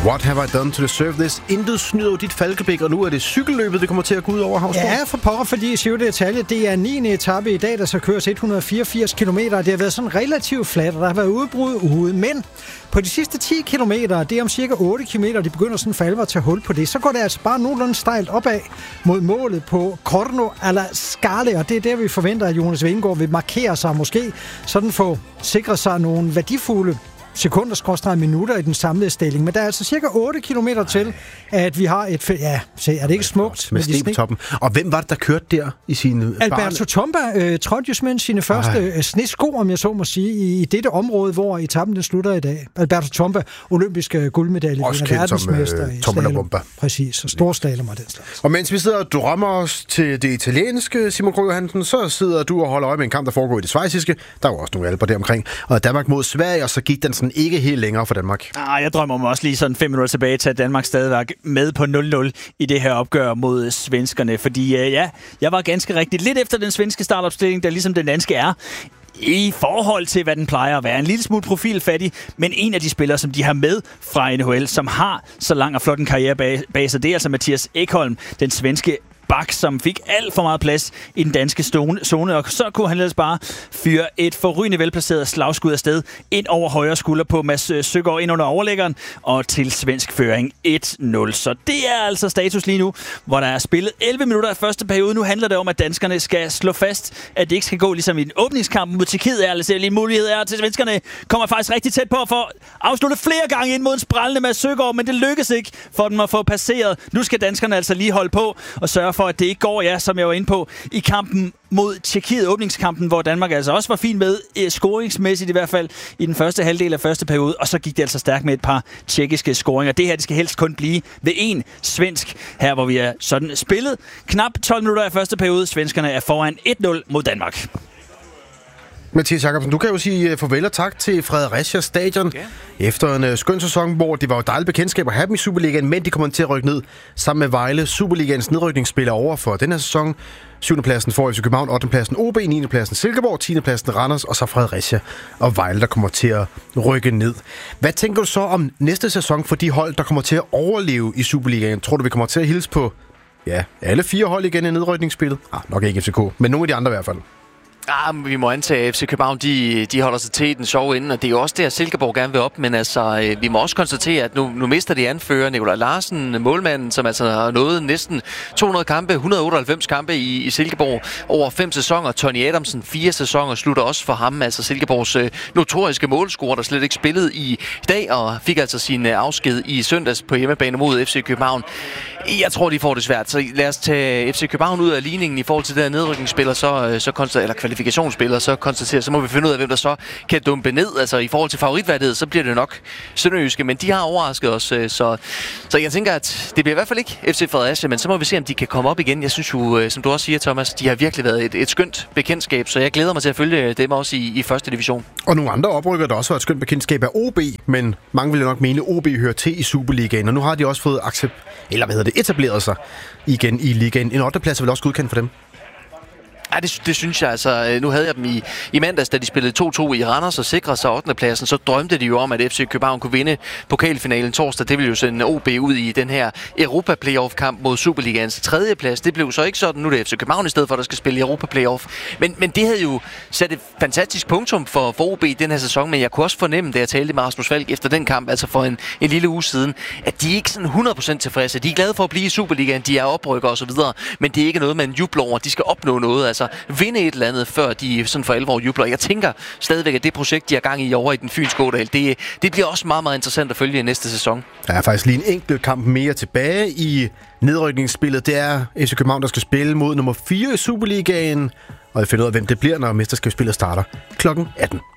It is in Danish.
What have I done to deserve this? Intet snyder dit Falkebæk, og nu er det cykelløbet, det kommer til at gå ud over Havsborg. Ja, for pokker, fordi Giro d'Italia, det er 9. etape i dag, der så køres 184 km. Det har været sådan relativt fladt, og der har været udbrud ude. Men på de sidste 10 km, det er om cirka 8 km, de begynder sådan for alvor at tage hul på det. Så går det altså bare nogenlunde stejlt opad mod målet på Corno alla Scale, og det er der, vi forventer, at Jonas Vingegaard vil markere sig måske, sådan få sikret sig nogle værdifulde sekunder/minutter i den samlede stilling. Men der er altså cirka 8 kilometer til, at vi har et... Ja, se, er det ikke smukt? Med sten på toppen. Og hvem var det, der kørte der i sine... Alberto Tomba trådte jo med sine første snesko, om jeg så må sige, i dette område, hvor etappen den slutter i dag. Alberto Tomba, olympiske guldmedalje, verdensmester i slalom. Præcis, og storslalom og den slags. Og mens vi sidder og drømmer os til det italienske, Simon Krøger Hansen, så sidder du og holder øje med en kamp, der foregår i det schweiziske. Der er jo også nogle alper der omkring. Og Danmark mod Sverige, og så gik den sådan ikke helt længere for Danmark. Jeg drømmer mig også lige sådan 5 minutter tilbage til, at Danmark stadigvæk med på 0-0 i det her opgør mod svenskerne. Fordi jeg var ganske rigtigt lidt efter den svenske startopstilling, der ligesom den danske er, i forhold til, hvad den plejer at være. En lille smule profilfattig, men en af de spillere, som de har med fra NHL, som har så lang og flot en karriere bag sig, det er altså Mattias Ekholm, den svenske bak, som fik alt for meget plads i den danske zone, og så kunne han ellers bare fyre et forrygende velplaceret slagskud afsted ind over højre skulder på Mads Søgaard ind under overlæggeren og til svensk føring 1-0. Så det er altså status lige nu, hvor der er spillet 11 minutter af første periode. Nu handler det om, at danskerne skal slå fast, at det ikke skal gå ligesom i en åbningskamp mod Tjekkiet. Altså lige mulighed er til svenskerne kommer faktisk rigtig tæt på for at afslutte flere gange ind mod en sprællende Mads Søgaard, men det lykkes ikke for dem at få passeret. Nu skal danskerne altså lige holde på og sørge for, at det ikke går, som jeg var inde på, i kampen mod Tjekkiet, åbningskampen, hvor Danmark altså også var fint med, scoringsmæssigt i hvert fald, i den første halvdel af første periode, og så gik det altså stærkt med et par tjekkiske scoringer. Det her, det skal helst kun blive ved en svensk, her hvor vi er sådan spillet. Knap 12 minutter af første periode. Svenskerne er foran 1-0 mod Danmark. Mathias Jacobsen, du kan jo sige farvel og tak til Fredericia Stadion. Efter en skøn sæson, hvor det var jo dejligt bekendtskab at have dem i Superligaen, men de kommer til at rykke ned sammen med Vejle. Superligaens nedrykningsspiller over for den her sæson. 7. pladsen for FC København, 8. pladsen OB, 9. pladsen Silkeborg, 10. pladsen Randers, og så Fredericia og Vejle, der kommer til at rykke ned. Hvad tænker du så om næste sæson for de hold, der kommer til at overleve i Superligaen? Tror du, vi kommer til at hilse på alle 4 hold igen i nedrykningsspillet? Nok ikke FCK, men nogle af de andre i hvert fald. Vi må antage, at FC København de holder sig til den sjove ende, og det er jo også der, Silkeborg gerne vil op, men altså, vi må også konstatere, at nu mister de anfører Nikolaj Larsen, målmanden, som altså har nået næsten 200 kampe, 198 kampe i Silkeborg over 5 sæsoner. Tony Adamsen, 4 sæsoner, slutter også for ham, altså Silkeborgs notoriske målscorer, der slet ikke spillede i dag, og fik altså sin afsked i søndags på hjemmebane mod FC København. Jeg tror, de får det svært, så lad os tage FC København ud af ligningen i forhold til det her nedrykningsspiller, eller kvalifikationsspiller, så må vi finde ud af, hvem der så kan dumpe ned. Altså i forhold til favoritværdighed, så bliver det nok sønderjyske, men de har overrasket os, så jeg tænker, at det bliver i hvert fald ikke FC Fredericia, men så må vi se, om de kan komme op igen. Jeg synes jo, som du også siger, Thomas, de har virkelig været et skønt bekendtskab, så jeg glæder mig til at følge dem også i første division. Og nogle andre oprykker, der også har et skønt bekendtskab af OB, men mange vil nok mene, at OB hører til i Superligaen, og nu har de også fået etableret sig igen i ligaen. En 8. plads er vel også godkendt for dem? Ja, det synes jeg. Altså, nu havde jeg dem i mandags, da de spillede 2-2 i Randers og sikrede sig 8. pladsen. Så drømte de jo om, at FC København kunne vinde pokalfinalen torsdag. Det ville jo sende OB ud i den her Europa-playoff-kamp mod Superligaens 3. plads. Det blev så ikke sådan. Nu er det FC København i stedet for, der skal spille Europa-playoff. Men det havde jo sat et fantastisk punktum for OB i den her sæson. Men jeg kunne også fornemme, da jeg talte med Rasmus Falk efter den kamp, altså for en lille uge siden, at de ikke sådan 100% tilfredse. De er glade for at blive i Superligaen, de er oprykker og så videre. Men det er ikke noget, man jubler over. De skal opnå noget. Altså vinde et eller andet, før de sådan for alvor jubler. Jeg tænker stadigvæk, at det projekt, de har gang i over i den fynske Ådal, det bliver også meget, meget interessant at følge i næste sæson. Der er faktisk lige en enkelt kamp mere tilbage i nedrykningsspillet. Det er FC København, der skal spille mod nummer 4 i Superligaen. Og jeg finder ud af, hvem det bliver, når mesterskabsspillet starter kl. 18.